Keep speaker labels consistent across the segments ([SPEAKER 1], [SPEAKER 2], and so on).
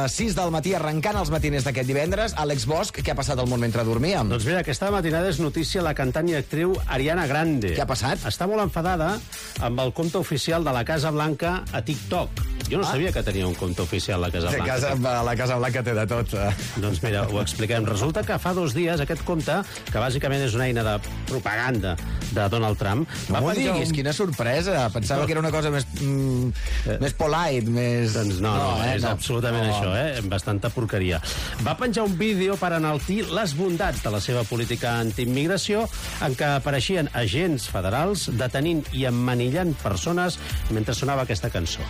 [SPEAKER 1] 6 del matí, arrencant els matiners d'aquest divendres. Àlex Bosch, què ha passat al món mentre dormíem?
[SPEAKER 2] Doncs mira, aquesta matinada és notícia la cantant i actriu Ariana Grande.
[SPEAKER 1] Què ha passat?
[SPEAKER 2] Està molt enfadada amb el compte oficial de la Casa Blanca a TikTok. Jo no sabia que tenia un compte oficial la Casa Blanca.
[SPEAKER 1] La Casa Blanca té de tot.
[SPEAKER 2] Doncs mira, ho expliquem. Resulta que fa 2 dies aquest compte, que bàsicament és una eina de propaganda de Donald Trump...
[SPEAKER 1] No m'ho diguis, quina sorpresa. Pensava que era una cosa més polite, més...
[SPEAKER 2] Doncs no, és absolutament això, bastanta porqueria. Va penjar un vídeo per enaltir les bondats de la seva política antiimmigració en què apareixien agents federals detenint i emmanillant persones mentre sonava aquesta cançó.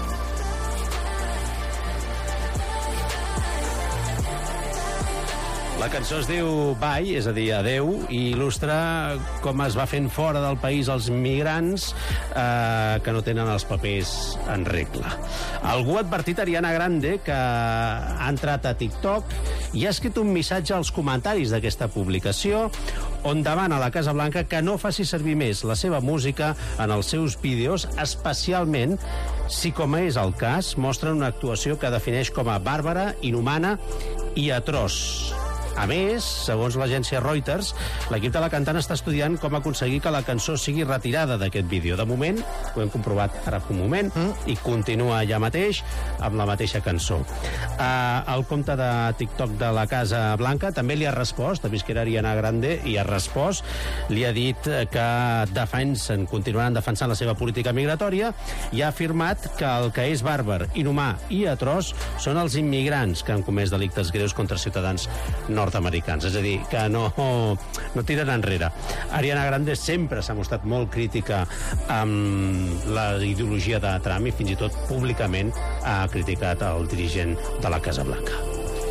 [SPEAKER 2] La cançó es diu Bye, és a dir, adeu, i il·lustra com es va fent fora del país els migrants que no tenen els papers en regla. Algú ha advertit a Ariana Grande que ha entrat a TikTok i ha escrit un missatge als comentaris d'aquesta publicació on demana a la Casa Blanca que no faci servir més la seva música en els seus vídeos, especialment si, com és el cas, mostren una actuació que defineix com a bàrbara, inhumana i atroç. A més, segons l'agència Reuters, l'equip de la cantant està estudiant com aconseguir que la cançó sigui retirada d'aquest vídeo. De moment, ho hem comprovat ara fa un moment, i continua allà mateix amb la mateixa cançó. El compte de TikTok de la Casa Blanca també li ha respost, ha vist que era Ariana Grande, i ha respost, li ha dit que continuaran defensant la seva política migratòria i ha afirmat que el que és bàrbar, inhumà i atroç són els immigrants que han comès delictes greus contra ciutadans nord-americans, és a dir, que no tiren enrere. Ariana Grande sempre s'ha mostrat molt crítica amb la ideologia de Trump i fins i tot públicament ha criticat el dirigent de la Casa Blanca.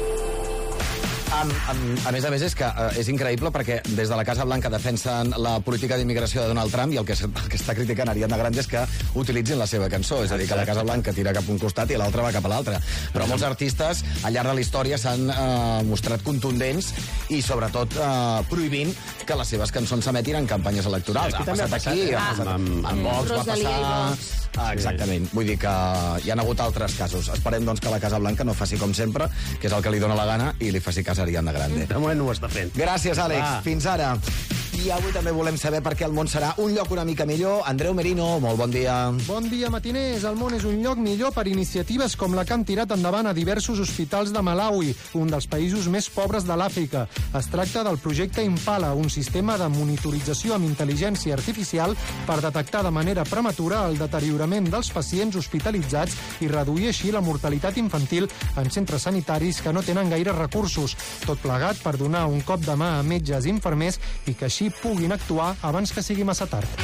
[SPEAKER 1] A més, és que és increïble perquè des de la Casa Blanca defensen la política d'immigració de Donald Trump i el que està criticant Ariana Grande és que utilitzin la seva cançó, és a dir, que la Casa Blanca tira cap un costat i l'altra va cap a l'altre. Però molts artistes al llarg de la història s'han mostrat contundents i sobretot prohibint que les seves cançons s'emetin en campanyes electorals. Ha passat aquí, amb Vox va passar... Exactament. Vull dir que hi ha hagut altres casos. Esperem, doncs, que la Casa Blanca no faci com sempre, que és el que li dona la gana, i li faci cas a Ariana Grande.
[SPEAKER 2] De moment ho està fent.
[SPEAKER 1] Gràcies, Àlex. Fins ara. I avui també volem saber per què el món serà un lloc una mica millor. Andreu Merino, molt bon dia.
[SPEAKER 3] Bon dia, matiners. El món és un lloc millor per iniciatives com la que han tirat endavant a diversos hospitals de Malawi, un dels països més pobres de l'Àfrica. Es tracta del projecte Impala, un sistema de monitorització amb intel·ligència artificial per detectar de manera prematura el deteriorament dels pacients hospitalitzats i reduir així la mortalitat infantil en centres sanitaris que no tenen gaire recursos. Tot plegat per donar un cop de mà a metges i infermers i que així puguin actuar abans que sigui massa tard.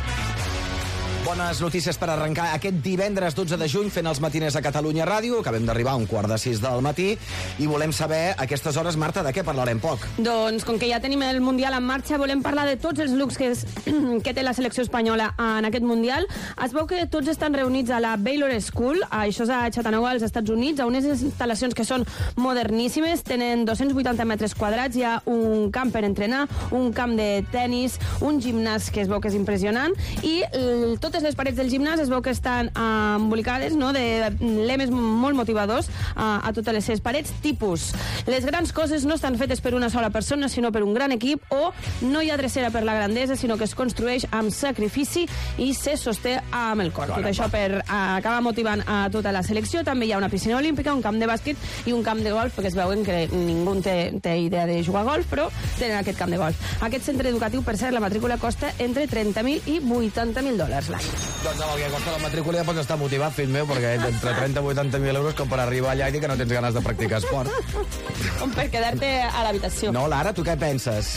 [SPEAKER 1] Bones notícies per arrencar aquest divendres 12 de juny fent els matiners a Catalunya Ràdio. Acabem d'arribar a 5:45 del matí i volem saber a aquestes hores, Marta, de què parlarem poc.
[SPEAKER 4] Doncs, com que ja tenim el Mundial en marxa, volem parlar de tots els looks que té la selecció espanyola en aquest Mundial. Es veu que tots estan reunits a la Baylor School, això és a Chattanooga, als Estats Units, a unes instal·lacions que són moderníssimes, tenen 280 metres quadrats, hi ha un camp per entrenar, un camp de tennis, un gimnàs que es veu que és impressionant, i totes les parets del gimnàs es veu que estan embolicades, no?, de lemes molt motivadors a totes les seves parets, tipus: les grans coses no estan fetes per una sola persona, sinó per un gran equip, o no hi ha drecera per la grandesa, sinó que es construeix amb sacrifici i se sosté amb el cor. Tot això per acabar motivant a tota la selecció. També hi ha una piscina olímpica, un camp de bàsquet i un camp de golf, perquè es veuen que ningú té idea de jugar a golf, però tenen aquest camp de golf. Aquest centre educatiu, per cert, la matrícula costa entre $30.000 i $80.000 l'any.
[SPEAKER 1] Doncs amb el que costa la matrícula ja pots estar motivat, fill meu, perquè entre 30 i 80.000 euros com per arribar allà i dir que no tens ganes de practicar esport.
[SPEAKER 4] Com per quedar-te a l'habitació.
[SPEAKER 1] No, Lara, tu què penses?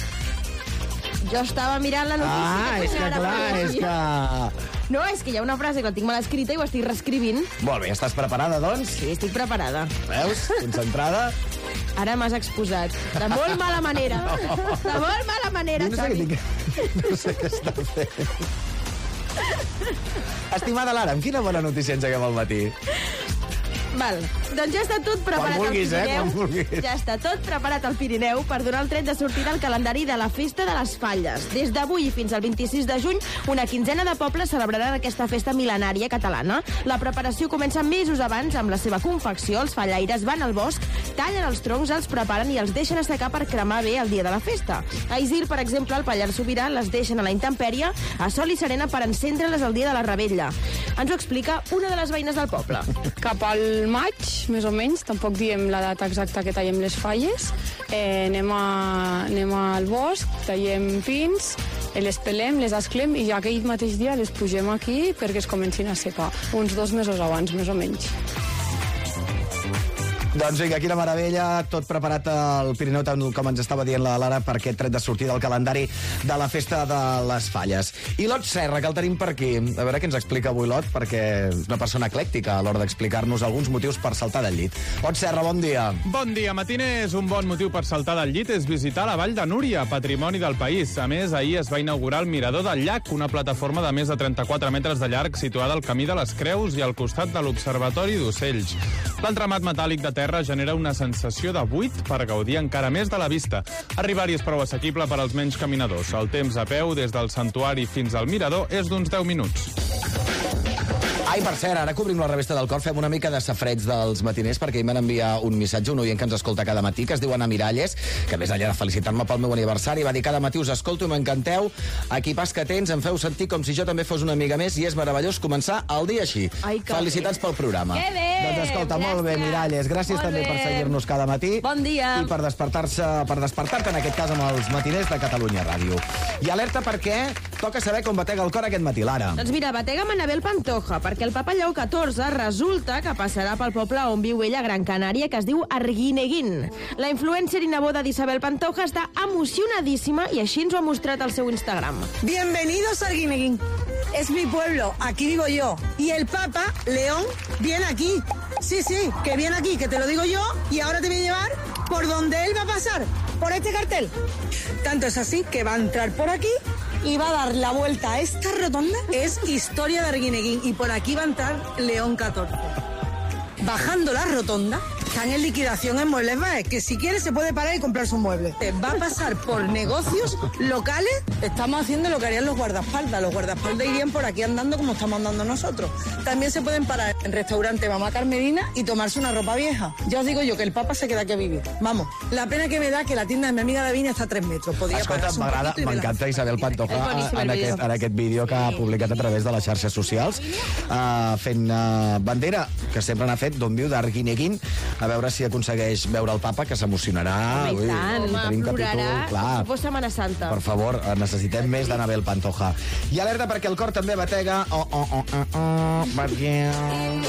[SPEAKER 5] Jo estava mirant la notícia.
[SPEAKER 1] És que clar, és que...
[SPEAKER 5] No, és que hi ha una frase que la tinc mal escrita i ho estic reescrivint.
[SPEAKER 1] Molt bé, estàs preparada, doncs?
[SPEAKER 5] Sí, estic preparada.
[SPEAKER 1] Veus? Concentrada?
[SPEAKER 5] Ara m'has exposat. De molt mala manera. De molt mala manera, Xavi.
[SPEAKER 1] No sé què està fent. Estimada Lara, amb quina bona notícia engeguem al matí?
[SPEAKER 5] Val. Doncs ja està tot preparat
[SPEAKER 1] Quan vulguis,
[SPEAKER 5] al Pirineu.
[SPEAKER 1] quan vulguis.
[SPEAKER 5] Ja està tot preparat al Pirineu per donar el tret de sortida al calendari de la Festa de les Falles. Des d'avui fins al 26 de juny, una quinzena de pobles celebraran aquesta festa mil·lenària catalana. La preparació comença mesos abans amb la seva confecció. Els fallaires van al bosc, tallen els troncs, els preparen i els deixen assecar per cremar bé el dia de la festa. A Isir, per exemple, al Pallars Sobirà, les deixen a la intempèrie, a Sol i Serena per encendre-les el dia de la Revetlla. Ens ho explica una de les veïnes del poble.
[SPEAKER 6] Cap al maig, més o menys, tampoc diem la data exacta que tallem les falles. Anem al bosc, tallem pins, les pelem, les esclem i ja aquell mateix dia les pugem aquí perquè es comencin a secar. Uns 2 mesos abans, més o menys.
[SPEAKER 1] Doncs vinga, quina meravella, tot preparat al Pirineu, tant com ens estava dient la Lara, per aquest tret de sortida del calendari de la Festa de les Falles. I Lot Serra, que el tenim per aquí. A veure què ens explica avui Lot, perquè és una persona eclèctica a l'hora d'explicar-nos alguns motius per saltar del llit. Lot Serra, bon dia.
[SPEAKER 7] Bon dia, matines. Un bon motiu per saltar del llit és visitar la Vall de Núria, patrimoni del país. A més, ahir es va inaugurar el Mirador del Llac, una plataforma de més de 34 metres de llarg situada al Camí de les Creus i al costat de l'Observatori d'Ocells. L'entramat metàl·lic de terra genera una sensació de buit per gaudir encara més de la vista. Arribar-hi és prou assequible per als menys caminadors. El temps a peu des del santuari fins al mirador és d'uns 10 minuts.
[SPEAKER 1] Ai, per cert, ara cobrim la revista del cor, fem una mica de safreig dels matiners, perquè ahir m'han enviat un missatge, un oient que ens escolta cada matí, que es diu Ana Miralles, que més enllà de felicitar-me pel meu aniversari, va dir cada matí us escolto i m'encanteu, equipàs que tens, em feu sentir com si jo també fos una amiga més i és meravellós començar el dia així.
[SPEAKER 5] Ai, que
[SPEAKER 1] felicitats pel programa.
[SPEAKER 5] Que bé!
[SPEAKER 1] Doncs escolta, molt bé, Miralles, gràcies
[SPEAKER 5] Molt
[SPEAKER 1] també
[SPEAKER 5] bé.
[SPEAKER 1] per seguir-nos cada matí.
[SPEAKER 5] Bon dia.
[SPEAKER 1] I per despertar-te, en aquest cas, amb els matiners de Catalunya Ràdio. I alerta perquè toca saber com batega el cor aquest matí, Lara.
[SPEAKER 5] Doncs mira, batega amb Anabel Pantoja, perquè el papa Lleó XIV resulta que passarà pel poble on viu ella a Gran Canària, que es diu Arguineguín. La influencer i neboda d'Isabel Pantoja està emocionadíssima i així ens ho ha mostrat al seu Instagram.
[SPEAKER 8] Bienvenidos a Arguineguín. Es mi pueblo, aquí vivo yo. Y el Papa, León, viene aquí. Sí, que viene aquí, que te lo digo yo, y ahora te voy a llevar por donde él va a pasar, por este cartel. Tanto es así que va a entrar por aquí y va a dar la vuelta a esta rotonda. Es historia de Arguineguín y por aquí va a entrar León XIV. Bajando la rotonda, están en liquidación en Muebles Baez, que si quiere se puede parar y comprarse un mueble. Va a pasar por negocios locales. Estamos haciendo lo que harían los guardaespaldas. Los guardaespaldas irían por aquí andando como estamos andando nosotros. También se pueden parar en restaurante Mamá Carmelina y tomarse una ropa vieja. Ya os digo yo que el Papa se queda aquí a vivir. Vamos, la pena que me da que la tienda de mi amiga Davina està a 3 metres. Podria
[SPEAKER 1] Escolta,
[SPEAKER 8] pararse un
[SPEAKER 1] m'agrada,
[SPEAKER 8] poquito y
[SPEAKER 1] m'encanta Isabel Pantoja
[SPEAKER 5] És boníssim el vídeo.
[SPEAKER 1] en aquest vídeo que ha publicat a través de les xarxes socials, fent bandera, que sempre n'ha fet, d'on viu, d'Arguineguín, a veure si aconsegueix veure el papa, que s'emocionarà.
[SPEAKER 5] Home, i tant.
[SPEAKER 1] Tenim
[SPEAKER 5] Plorarà
[SPEAKER 1] capítol, clar.
[SPEAKER 5] com si fos Setmana Santa.
[SPEAKER 1] Per favor, necessitem més d'Anabel Pantoja. I alerta perquè el cor també batega... Perquè...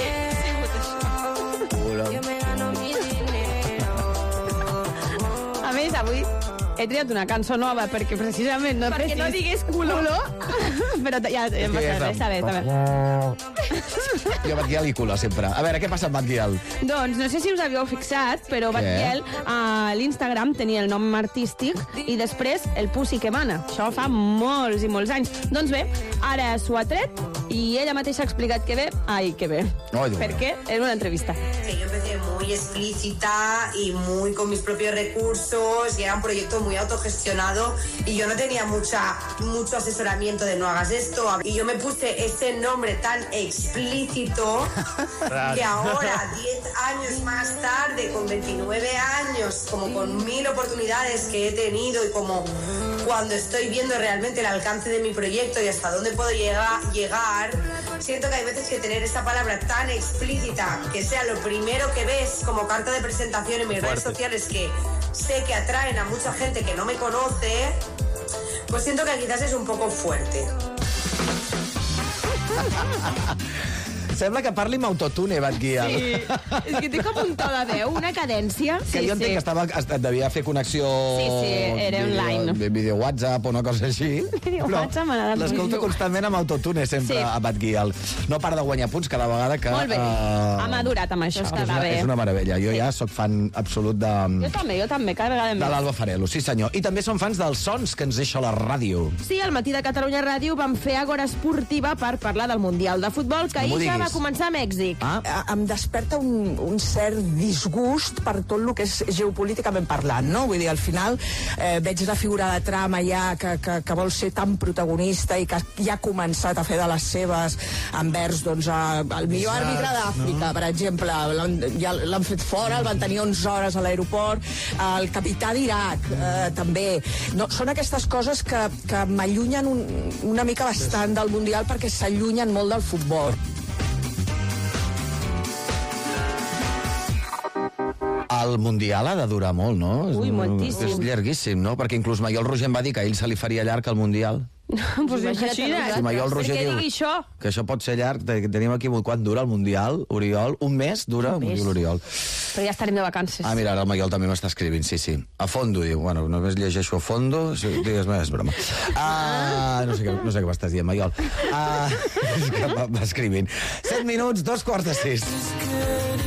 [SPEAKER 4] A més, avui he triat una cançó nova perquè precisament no
[SPEAKER 5] Perquè no digués culo.
[SPEAKER 4] Però ja està bé.
[SPEAKER 1] Jo Batguiel i culo, sempre. A veure, què passa amb Batguiel?
[SPEAKER 4] Doncs no sé si us havíeu fixat, però Batguiel a l'Instagram tenia el nom artístic i després el Pussy que mana. Això fa molts i molts anys. Doncs bé, ara s'ho ha tret i ella mateixa ha explicat que bé. Ai, que bé.
[SPEAKER 1] Ai,
[SPEAKER 4] Perquè és una entrevista.
[SPEAKER 9] Que yo empecé muy explícita y muy con mis propios recursos y era un proyecto muy autogestionado y yo no tenía mucho asesoramiento de no hagas esto y yo me puse ese nombre tan explícito que ahora, 10 años más tarde, con 29 años, como con 1000 oportunidades que he tenido y como cuando estoy viendo realmente el alcance de mi proyecto y hasta dónde puedo llegar, siento que hay veces que tener esta palabra tan explícita, que sea lo primero que ves como carta de presentación en mis redes sociales, que sé que atraen a mucha gente que no me conoce, pues siento que quizás es un poco fuerte.
[SPEAKER 1] Sembla que parli amb autotune, Batguiel.
[SPEAKER 5] Sí, és que té com un to de veu, una cadència.
[SPEAKER 1] Que jo entenc que devia fer connexió...
[SPEAKER 4] Sí, era online.
[SPEAKER 1] Vídeo WhatsApp o una cosa així.
[SPEAKER 4] Vídeo WhatsApp m'ha agradat
[SPEAKER 1] l'escolto
[SPEAKER 4] molt.
[SPEAKER 1] constantment amb autotune, sempre,
[SPEAKER 4] Sí.
[SPEAKER 1] a Batguiel. No para de guanyar punts cada vegada que...
[SPEAKER 4] Molt bé. Ha madurat amb això, està bé.
[SPEAKER 1] És una meravella. Jo ja sóc fan absolut de...
[SPEAKER 4] Jo també, cada vegada
[SPEAKER 1] De
[SPEAKER 4] més.
[SPEAKER 1] l'Alba Farelo, sí senyor. I també som fans dels sons que ens deixa la ràdio.
[SPEAKER 5] Sí, al matí de Catalunya Ràdio vam fer Agora Esportiva per parlar del Mundial de Futbol, que
[SPEAKER 1] No m'ho
[SPEAKER 5] ahir ja
[SPEAKER 1] diguis.
[SPEAKER 5] va a començar a Mèxic.
[SPEAKER 10] Em desperta un cert disgust per tot el que és geopolíticament parlant, no? Vull dir, al final veig la figura de Trump allà que vol ser tan protagonista i que ja ha començat a fer de les seves envers, doncs, el millor àrbitre d'Àfrica, per exemple. Ja l'han fet fora, el van tenir 11 hores a l'aeroport, el capità d'Iraq, també. No, són aquestes coses que m'allunyen una mica bastant del Mundial perquè s'allunyen molt del futbol.
[SPEAKER 1] El Mundial ha de durar molt, no?
[SPEAKER 4] Ui, moltíssim.
[SPEAKER 1] És llarguíssim, no? Perquè inclús Maiol Roger em va dir que a ell se li faria llarg el Mundial.
[SPEAKER 4] Pues imagina't,
[SPEAKER 1] Si Maiol Roger
[SPEAKER 4] perquè
[SPEAKER 1] diu
[SPEAKER 4] digui això.
[SPEAKER 1] que això pot ser llarg, tenim aquí quant dura el Mundial, Oriol? Un mes dura?
[SPEAKER 4] Un mes.
[SPEAKER 1] Diu l'Oriol.
[SPEAKER 4] Però ja estarem de vacances.
[SPEAKER 1] Ah, mira, ara el Maiol també m'està escrivint, sí. A fondo, diu. Bueno, només llegeixo a fondo. Sí, digues-me, és broma. No sé què m'estàs dient, Maiol. És que va escrivint. 7 minuts, 5:45.